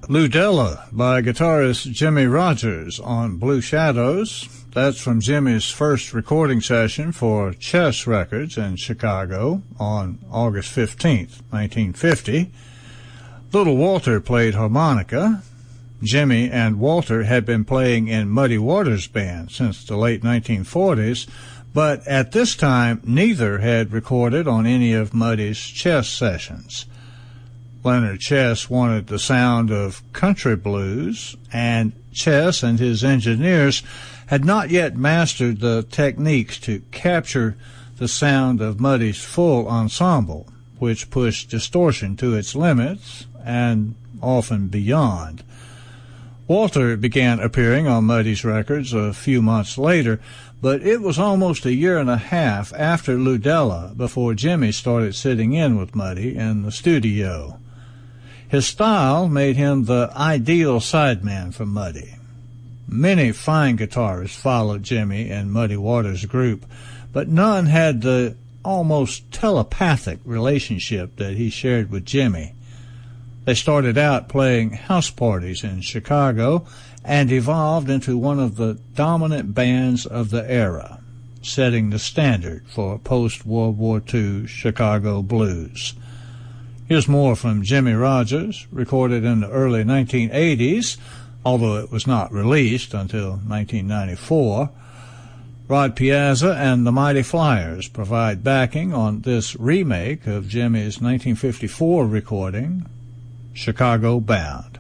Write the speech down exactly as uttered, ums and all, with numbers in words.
Lou Della by guitarist Jimmie Rodgers on Blue Shadows. That's from Jimmy's first recording session for Chess Records in Chicago on August fifteenth, nineteen fifty. Little Walter played harmonica. Jimmy and Walter had been playing in Muddy Waters' band since the late nineteen forties, but at this time neither had recorded on any of Muddy's Chess sessions. Leonard Chess wanted the sound of country blues, and Chess and his engineers had not yet mastered the techniques to capture the sound of Muddy's full ensemble, which pushed distortion to its limits and often beyond. Walter began appearing on Muddy's records a few months later, but it was almost a year and a half after Lou Della before Jimmy started sitting in with Muddy in the studio. His style made him the ideal sideman for Muddy. Many fine guitarists followed Jimmy in Muddy Waters' group, but none had the almost telepathic relationship that he shared with Jimmy. They started out playing house parties in Chicago and evolved into one of the dominant bands of the era, setting the standard for post-World War Two Chicago blues. Here's more from Jimmie Rodgers, recorded in the early nineteen eighties, although it was not released until nineteen ninety-four. Rod Piazza and the Mighty Flyers provide backing on this remake of Jimmy's nineteen fifty-four recording, Chicago Bound.